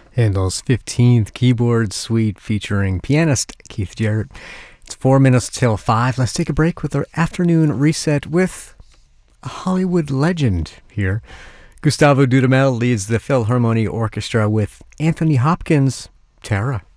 Handel's 15th Keyboard Suite featuring pianist Keith Jarrett. It's 4 minutes till 5. Let's take a break with our afternoon reset with a Hollywood legend here. Gustavo Dudamel leads the Philharmonia Orchestra with Anthony Hopkins' Tara.